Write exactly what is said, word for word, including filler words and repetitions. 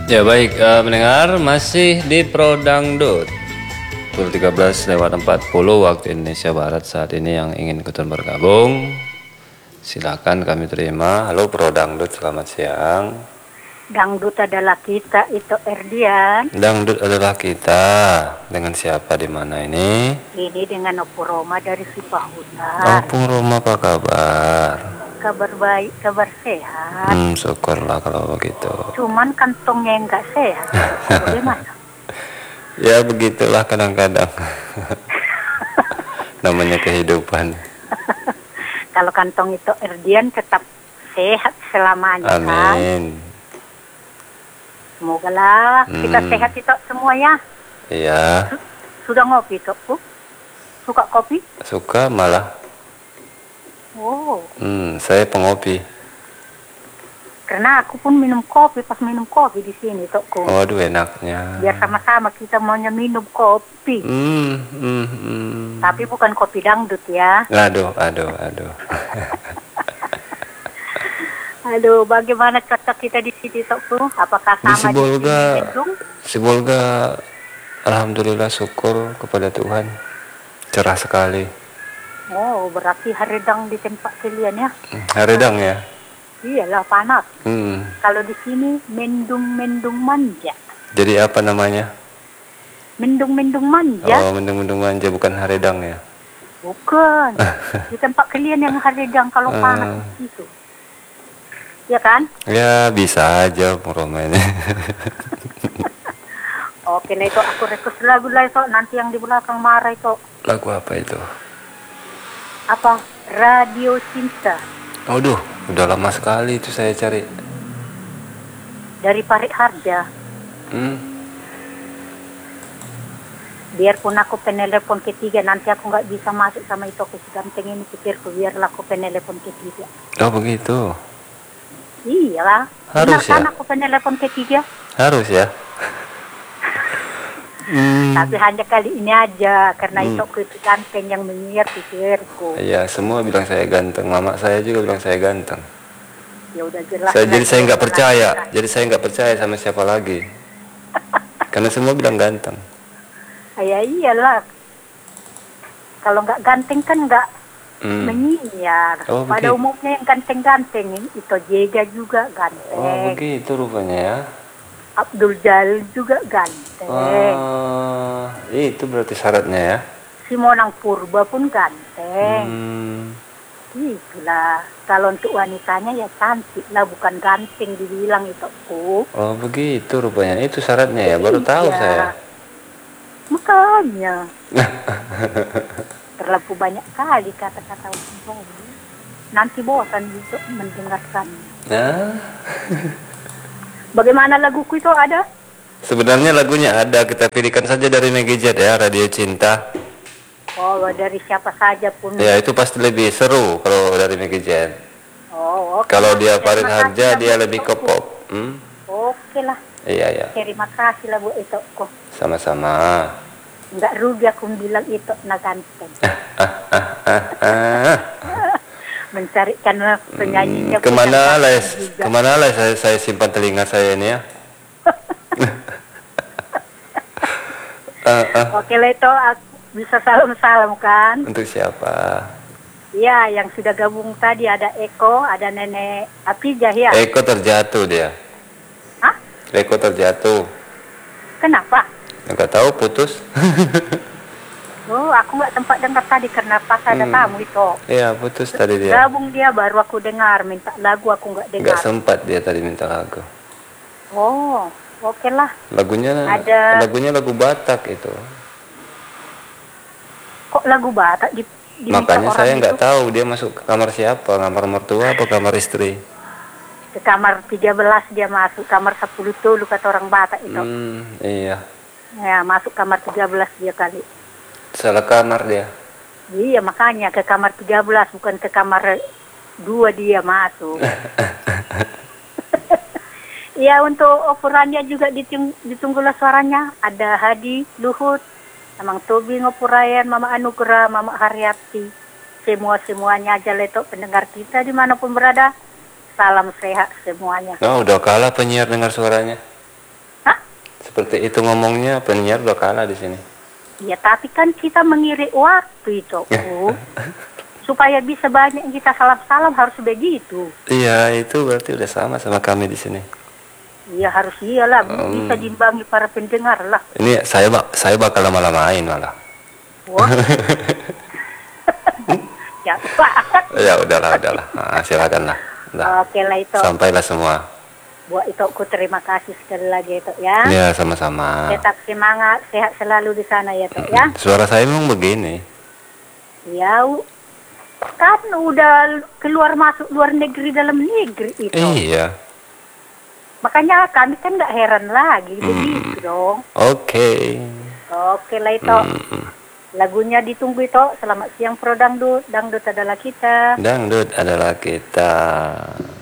Ya baik, uh, mendengar masih di Pro Dangdut pukul tiga belas lewat empat puluh waktu Indonesia Barat saat ini. Yang ingin ikutan bergabung silakan kami terima. Halo Pro Dangdut, selamat siang. Dangdut adalah kita, itu Erdian. Dangdut adalah kita. Dengan siapa di mana ini? Ini dengan Opu Roma dari Sipahutan. Opu Roma, apa kabar? Kabar baik, kabar sehat. Hmm, syukurlah kalau begitu. Cuman kantongnya yang nggak sehat. Bagaimana? Ya begitulah kadang-kadang. Namanya kehidupan. Kalau kantong itu Erdian tetap sehat selamanya. Amin. Kan? Semoga lah hmm. kita sehat itu semua ya. Iya. Sudah ngopi tuh? Suka kopi? Suka malah. Oh. Hmm, saya pengopi. Karena aku pun minum kopi pas minum kopi di sini toko. Waduh enaknya. Biar sama-sama kita maunya minum kopi. Hmm, hmm, hmm. Tapi bukan kopi dangdut ya. Aduh, aduh, aduh. Aduh, bagaimana cuaca kita di sini toko? Apakah sama di Sibolga? Di Bandung? Sibolga, alhamdulillah syukur kepada Tuhan. Cerah sekali. Oh, berarti haredang di tempat kalian ya? Haredang ya? Iyalah, panas. Hmm. Kalau di sini mendung-mendung manja. Jadi apa namanya? Mendung-mendung manja. Oh, mendung-mendung manja, bukan haredang ya? Bukan. Di tempat kalian yang haredang kalau uh. panas itu. Ya kan? Ya, bisa aja Roma ini. Oke, nah itu aku request lagu lah itu. Nanti yang di belakang marah itu. Lagu apa itu? Apa? Radio Cinta. Aduh, udah lama sekali itu saya cari. Dari Parik Harja. Hmm. Biarpun aku penelepon ketiga, nanti aku nggak bisa masuk sama itu ke ganteng ini, pikirku biarlah aku penelepon ketiga. Oh begitu. Iyalah. Harus ya. Kan aku penelepon ketiga. Harus ya. Hmm. Tapi hanya kali ini aja karena hmm. itu ke ganteng yang menyiar pikirku. Iya, semua bilang saya ganteng. Mama saya juga bilang saya ganteng. Ya udah jelas. Saya, jadi saya nggak percaya. Jelas. Jadi saya nggak percaya sama siapa lagi. Karena semua bilang ganteng. Ya iyalah. Kalau nggak ganteng kan nggak hmm. menyiar. Oh, pada umumnya yang ganteng-ganteng itu Jega juga ganteng. Oh begitu rupanya ya. Abdul Jalil juga ganteng. Oh, itu berarti syaratnya ya. Si Monang Purba pun ganteng. Hmm. Itulah. Kalau untuk wanitanya ya cantik lah, bukan ganteng dibilang itu. Oh, oh begitu rupanya. Itu syaratnya ya. Baru tahu iya. saya. Makanya. Terlalu banyak kali kata-kata umum. Nanti bosan juga mendengarkan. Nah. Bagaimana laguku itu ada? Sebenarnya lagunya ada, kita pilihkan saja dari Megijat ya, Radio Cinta. Oh, dari siapa saja pun. Ya, itu pasti lebih seru kalau dari Megijat. Oh, oke. Kalau dia Parit Harja, dia lebih ke pop. Hmm? Oke lah. Iya, ya. Terima kasih lah Bu itu kok. Sama-sama. Enggak rugi aku bilang itu na ganteng. Mencarikan penyanyinya. Hmm, kemana lah, kemana lah saya, saya simpan telinga saya ini ya. uh, uh. Oke lah itu bisa salam-salam kan. Untuk siapa? Ya, yang sudah gabung tadi ada Eko, ada Nenek Apijah ya. Eko terjatuh dia. Hah? Eko terjatuh. Kenapa? Enggak tahu, putus. Oh, aku nggak tempat dengar tadi karena pas ada hmm. tamu itu. Iya, putus tadi dia. Gabung dia baru aku dengar, minta lagu aku nggak dengar. Nggak sempat dia tadi minta lagu. Oh, oke okay lah. Lagunya ada lagunya lagu Batak itu. Kok lagu Batak di, di makanya saya nggak tahu dia masuk ke kamar siapa, kamar mertua atau kamar istri. Ke kamar tiga belas dia masuk, kamar sepuluh tuh kata orang Batak itu. Hmm, iya. Ya, masuk kamar tiga belas dia kali. Salah kamar dia. Iya, makanya ke kamar tiga belas bukan ke kamar dua dia masuk. Ya, untuk operannya juga ditung ditunggulah suaranya. Ada Hadi, Luhut, Mamang Tobi, Ngopurayan, Mama Anugerah, Mama Haryati. Semua-semuanya aja letok pendengar kita dimanapun berada. Salam sehat semuanya. Oh, udah kalah penyiar dengar suaranya. seperti itu ngomongnya penyiar udah kalah di sini. Ya tapi kan kita mengirit waktu itu. Oh. Supaya bisa banyak yang kita salam-salam harus begitu. Iya, itu berarti udah sama sama kami di sini. Iya harus iyalah, Hmm. bisa diimbangi para pendengar lah. Ini saya bak saya bakal lama-lamain malah. Wah. Ya Pak. Ya udahlah, udahlah. Nah, silakan lah. Udah. Oke lah itu. Sampailah semua. Buat itu aku terima kasih sekali lagi itu ya. Ya, sama-sama. Tetap semangat, sehat selalu di sana ya Tok ya. Suara saya memang begini. Ya, u- kan udah keluar masuk luar negeri dalam negeri itu. Iya. Makanya kami kan nggak heran lagi begitu dong. Oke. Oke lah itu. Hmm. Lagunya ditunggu itu. Selamat siang Pro Dangdut. Dangdut adalah kita. Dangdut adalah kita.